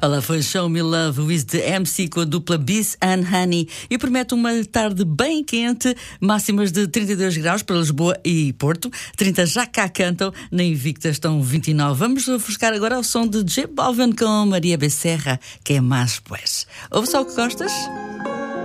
Olá, foi Show Me Love with the MC com a dupla Bis and Honey e promete uma tarde bem quente, máximas de 32 graus para Lisboa e Porto, 30 já cá cantam, na Invicta estão 29. Vamos ofuscar agora o som de J Balvin com Maria Becerra, que é mais pois. Ouve só o que gostas?